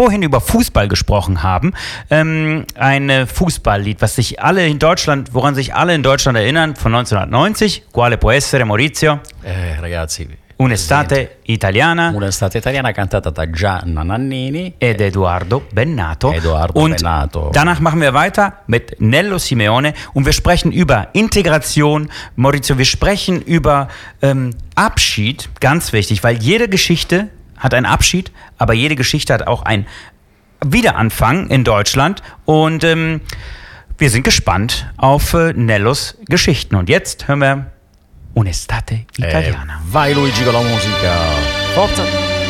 vorhin über Fußball gesprochen haben, ein Fußballlied, woran sich alle in Deutschland erinnern, von 1990. Quale può essere, Maurizio? Ragazzi, Un'estate italiana. Un'estate italiana cantata da Gianna Nannini ed Edoardo Bennato. Und danach machen wir weiter mit Nello Simeone und wir sprechen über Integration. Maurizio, wir sprechen über Abschied, ganz wichtig, weil jede Geschichte hat einen Abschied, aber jede Geschichte hat auch einen Wiederanfang in Deutschland und wir sind gespannt auf Nellos Geschichten. Und jetzt hören wir Un'estate italiana. Vai Luigi con la musica. Forza!